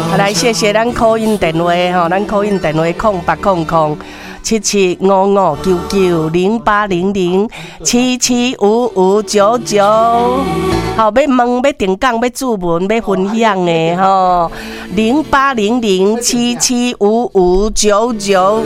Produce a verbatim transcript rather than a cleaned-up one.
来，谢谢咱call in电话吼，咱call in电话空八空空七七五五九九零八零零七七五五九九。好，要问要定讲要注文要分享的吼，零八零零七七五五九九。